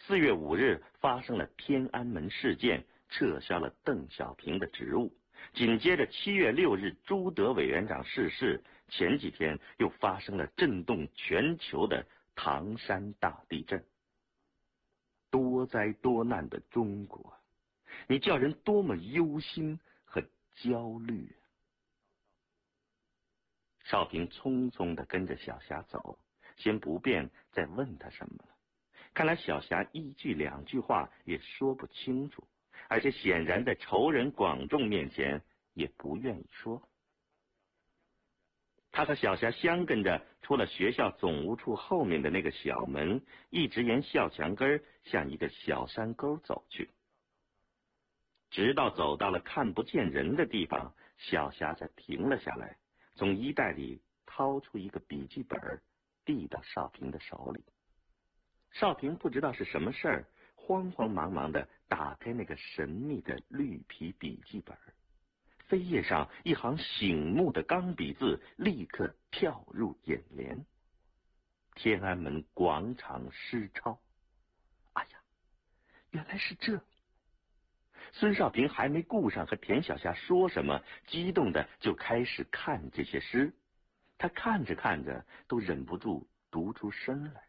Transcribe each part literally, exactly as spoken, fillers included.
四月五日发生了天安门事件，撤销了邓小平的职务。紧接着七月六日朱德委员长逝世，前几天又发生了震动全球的唐山大地震。多灾多难的中国，你叫人多么忧心和焦虑啊！少平匆匆地跟着小霞走，先不便再问他什么了。看来小霞一句两句话也说不清楚，而且显然在仇人广仲面前也不愿意说。他和小霞相跟着出了学校总务处后面的那个小门，一直沿校墙根向一个小山沟走去。直到走到了看不见人的地方，小霞才停了下来，从衣袋里掏出一个笔记本，递到少平的手里。少平不知道是什么事儿，慌慌忙忙地打开那个神秘的绿皮笔记本，扉页上一行醒目的钢笔字立刻跳入眼帘：天安门广场诗抄。哎呀，原来是这！孙少平还没顾上和田小霞说什么，激动的就开始看这些诗。他看着看着，都忍不住读出声来了。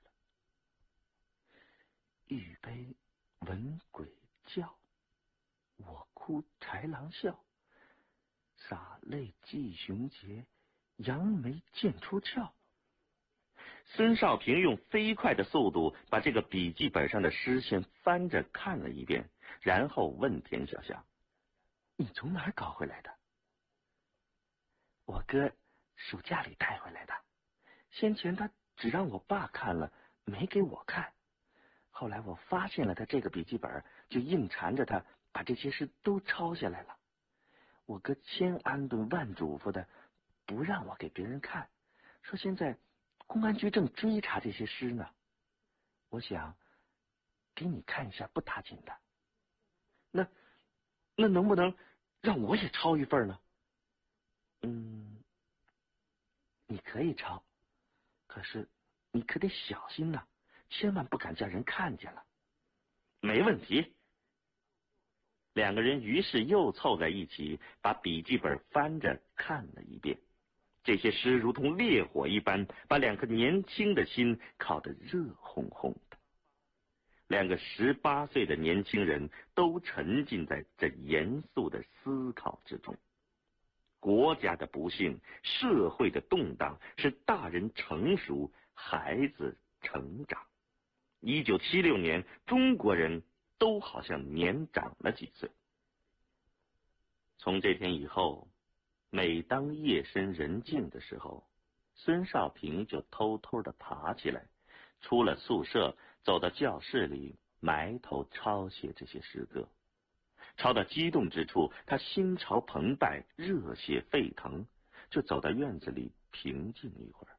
玉杯闻鬼叫，我哭豺狼笑。洒泪祭雄杰，扬眉剑出鞘。孙少平用飞快的速度把这个笔记本上的诗先翻着看了一遍，然后问田小霞：“你从哪儿搞回来的？”“我哥暑假里带回来的，先前他只让我爸看了，没给我看。后来我发现了他这个笔记本，就硬缠着他把这些诗都抄下来了。我哥千安顿万嘱咐的，不让我给别人看，说现在公安局正追查这些诗呢。我想给你看一下，不打紧的。那那能不能让我也抄一份呢？”“嗯，你可以抄，可是你可得小心呐，千万不敢叫人看见了。”“没问题。”两个人于是又凑在一起，把笔记本翻着看了一遍。这些诗如同烈火一般，把两颗年轻的心烤得热烘烘的。两个十八岁的年轻人都沉浸在这严肃的思考之中。国家的不幸，社会的动荡，是大人成熟，孩子成长。一九七六年，中国人都好像年长了几岁。从这天以后，每当夜深人静的时候，孙少平就偷偷地爬起来，出了宿舍，走到教室里，埋头抄写这些诗歌。抄到激动之处，他心潮澎湃，热血沸腾，就走到院子里平静一会儿。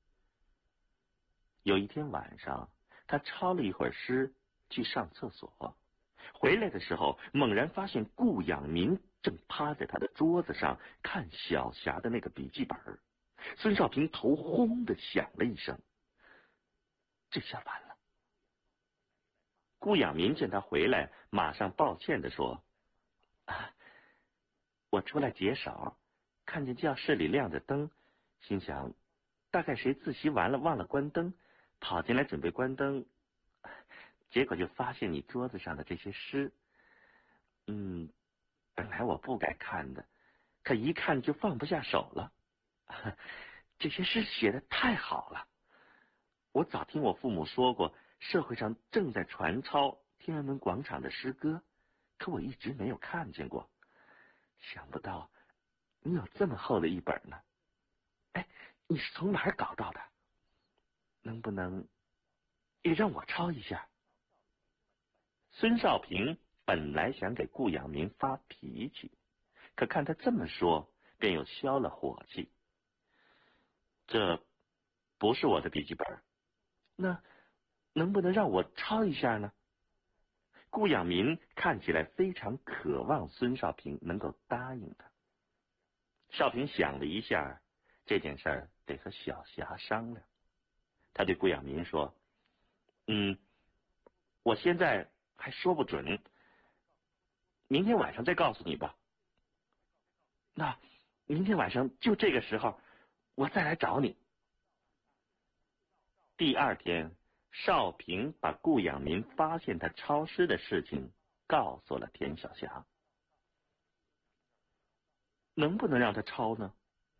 有一天晚上，他抄了一会儿诗，去上厕所，回来的时候猛然发现顾养民正趴在他的桌子上看小霞的那个笔记本。孙少平头轰的响了一声，这下完了。顾养民见他回来，马上抱歉地说：“啊，我出来解手，看见教室里亮着灯，心想大概谁自习完了忘了关灯，跑进来准备关灯，结果就发现你桌子上的这些诗。嗯，本来我不该看的，可一看就放不下手了。这些诗写得太好了，我早听我父母说过，社会上正在传抄天安门广场的诗歌，可我一直没有看见过。想不到你有这么厚的一本呢。哎，你是从哪儿搞到的？能不能也让我抄一下？”孙少平本来想给顾养民发脾气，可看他这么说，便又消了火气。这不是我的笔记本，那能不能让我抄一下呢？顾养民看起来非常渴望孙少平能够答应他。少平想了一下，这件事儿得和小霞商量。他对顾养民说：“嗯， 我现在还说不准，明天晚上再告诉你吧。那明天晚上就这个时候，我再来找你。第二天，少平把顾养民发现他抄诗的事情告诉了田晓霞。能不能让他抄呢？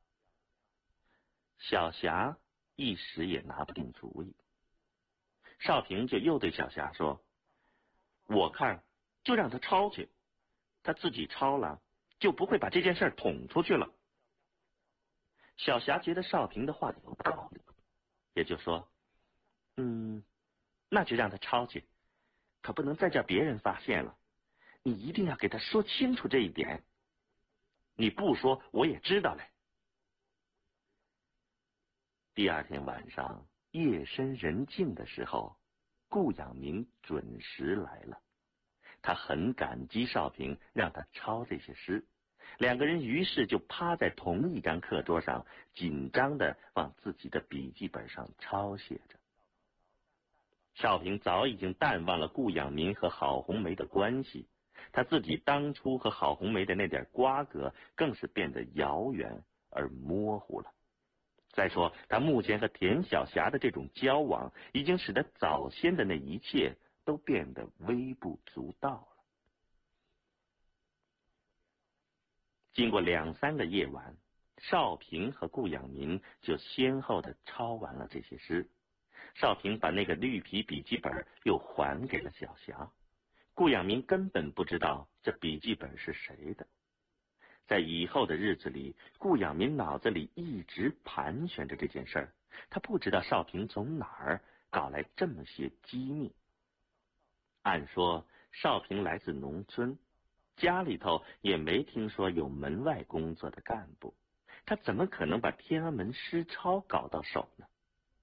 小霞一时也拿不定主意。少平就又对小霞说：“我看就让他抄去，他自己抄了，就不会把这件事捅出去了。”小霞觉得少平的话有道理，也就说：“嗯，那就让他抄去，可不能再叫别人发现了。你一定要给他说清楚这一点。你不说，我也知道嘞。”第二天晚上，夜深人静的时候，顾养民准时来了。他很感激少平让他抄这些诗，两个人于是就趴在同一张课桌上，紧张地往自己的笔记本上抄写着。少平早已经淡忘了顾养民和郝红梅的关系，他自己当初和郝红梅的那点瓜葛更是变得遥远而模糊了。再说他目前和田晓霞的这种交往，已经使得早先的那一切都变得微不足道了。经过两三个夜晚，少平和顾养民就先后的抄完了这些诗。少平把那个绿皮笔记本又还给了小霞，顾养民根本不知道这笔记本是谁的。在以后的日子里，顾养民脑子里一直盘旋着这件事儿，他不知道少平从哪儿搞来这么些机密。按说少平来自农村，家里头也没听说有门外工作的干部，他怎么可能把天安门诗抄搞到手呢？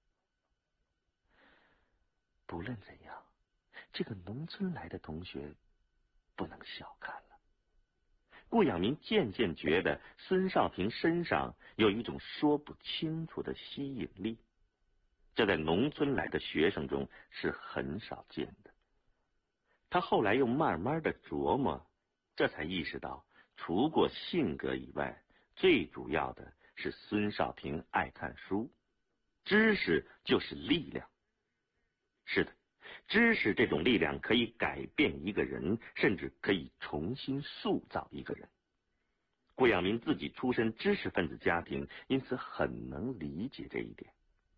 不论怎样，这个农村来的同学不能小看了。顾养民渐渐觉得孙少平身上有一种说不清楚的吸引力，这在农村来的学生中是很少见的。他后来又慢慢的琢磨，这才意识到，除过性格以外，最主要的是孙少平爱看书，知识就是力量。是的，知识这种力量可以改变一个人，甚至可以重新塑造一个人。顾养民自己出身知识分子家庭，因此很能理解这一点。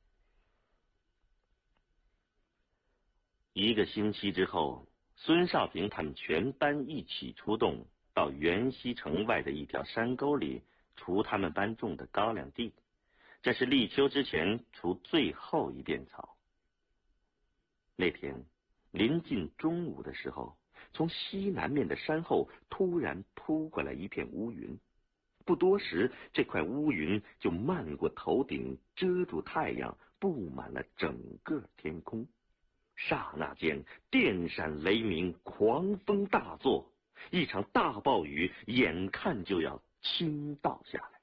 一个星期之后，孙少平他们全班一起出动，到元溪城外的一条山沟里除他们班种的高粱地，这是立秋之前除最后一遍草。那天临近中午的时候，从西南面的山后突然扑过来一片乌云，不多时，这块乌云就漫过头顶，遮住太阳，布满了整个天空。刹那间，电闪雷鸣，狂风大作，一场大暴雨眼看就要倾倒下来。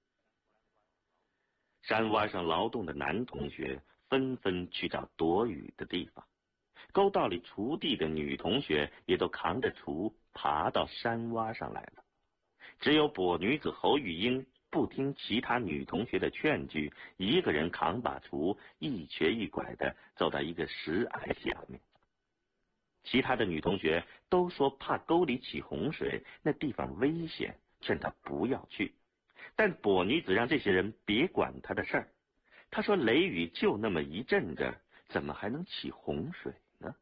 山洼上劳动的男同学纷纷去找躲雨的地方，沟道里锄地的女同学也都扛着锄爬到山洼上来了。只有跛女子侯玉英不听其他女同学的劝句，一个人扛把锄，一瘸一拐的走到一个石崖下面。其他的女同学都说怕沟里起洪水，那地方危险，劝她不要去。但跛女子让这些人别管她的事儿，她说雷雨就那么一阵阵，怎么还能起洪水呢？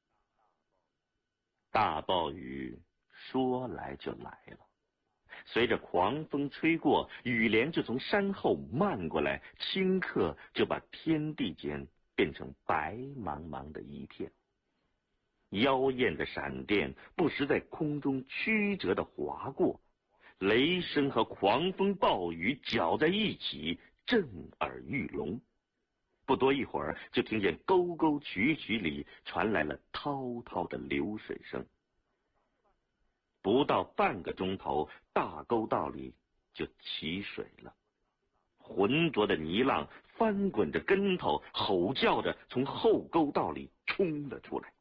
大暴雨说来就来了。随着狂风吹过，雨帘就从山后漫过来，顷刻就把天地间变成白茫茫的一片。妖艳的闪电不时在空中曲折的划过，雷声和狂风暴雨搅在一起，震耳欲聋。不多一会儿，就听见沟沟渠渠里传来了滔滔的流水声。不到半个钟头，大沟道里就起水了，浑浊的泥浪翻滚着跟头，吼叫着从后沟道里冲了出来。